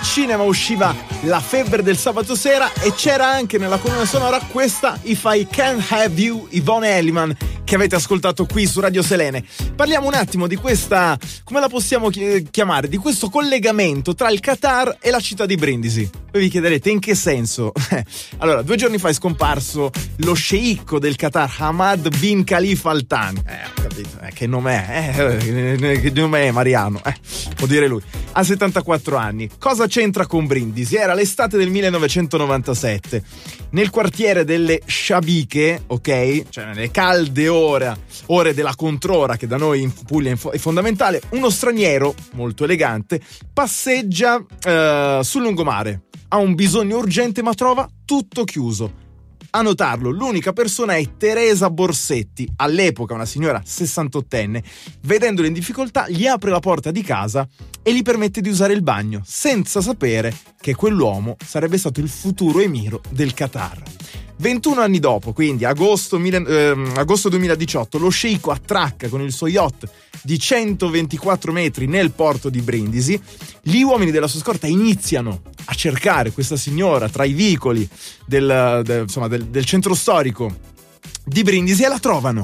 cinema usciva La febbre del sabato sera e c'era anche nella colonna sonora questa If I Can't Have You, Yvonne Elliman, che avete ascoltato qui su Radio Selene. Parliamo un attimo di questa, come la possiamo chiamare, di questo collegamento tra il Qatar e la città di Brindisi. Voi vi chiederete in che senso? Allora, 2 giorni fa è scomparso lo sceicco del Qatar, Hamad bin Khalifa Al Thani. Ho capito, che nome è? Che nome è, Mariano? Può dire lui. Ha 74 anni. Cosa c'entra con Brindisi? Era l'estate del 1997. Nel quartiere delle Sciabiche, ok? Cioè nelle calde ore della controra, che da noi in Puglia è fondamentale, uno straniero molto elegante passeggia sul lungomare. Ha un bisogno urgente ma trova tutto chiuso. A notarlo l'unica persona è Teresa Borsetti, all'epoca una signora 68enne. Vedendolo in difficoltà gli apre la porta di casa e gli permette di usare il bagno, senza sapere che quell'uomo sarebbe stato il futuro emiro del Qatar. 21 anni dopo, quindi agosto 2018, lo sceicco attracca con il suo yacht di 124 metri nel porto di Brindisi. Gli uomini della sua scorta iniziano a cercare questa signora tra i vicoli del centro storico di Brindisi e la trovano.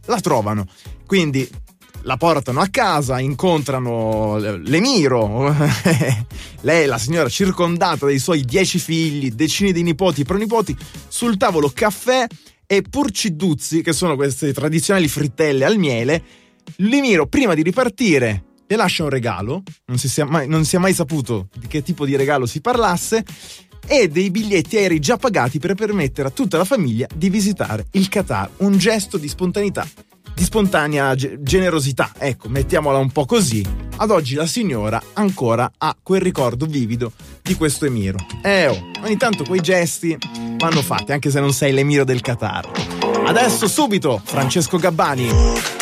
Quindi la portano a casa, incontrano l'emiro, lei, la signora, circondata dai suoi 10 figli, decine di nipoti e pronipoti, sul tavolo caffè e purciduzzi, che sono queste tradizionali frittelle al miele. L'emiro, prima di ripartire, le lascia un regalo, non si è mai saputo di che tipo di regalo si parlasse, e dei biglietti aerei già pagati per permettere a tutta la famiglia di visitare il Qatar, un gesto di spontaneità, di spontanea generosità, ecco, mettiamola un po' così. Ad oggi la signora ancora ha quel ricordo vivido di questo emiro. Ogni tanto quei gesti vanno fatti, anche se non sei l'emiro del Qatar. Adesso subito Francesco Gabbani.